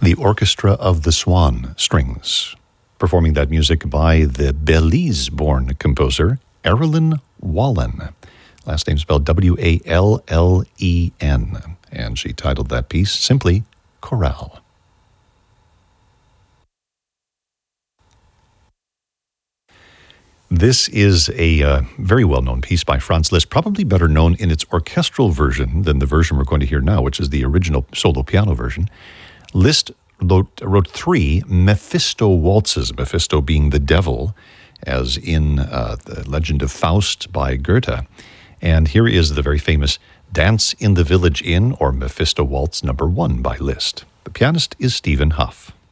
The Orchestra of the Swan Strings, performing that music by the Belize-born composer Erilyn Wallen. Last name spelled W-A-L-L-E-N. And she titled that piece simply Chorale. This is a very well-known piece by Franz Liszt, probably better known in its orchestral version than the version we're going to hear now, which is the original solo piano version. Liszt wrote 3 Mephisto waltzes, Mephisto being the devil, as in the Legend of Faust by Goethe. And here is the very famous Dance in the Village Inn, or Mephisto Waltz No. 1 by Liszt. The pianist is Stephen Hough.